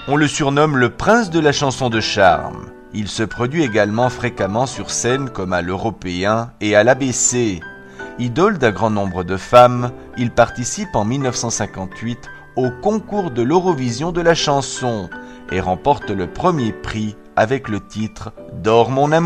On le surnomme le prince de la chanson de charme. Il se produit également fréquemment sur scène comme à l'Européen et à l'ABC. Idole d'un grand nombre de femmes, il participe en 1958 au concours de l'Eurovision de la chanson et remporte le premier prix avec le titre « Dors mon amour ».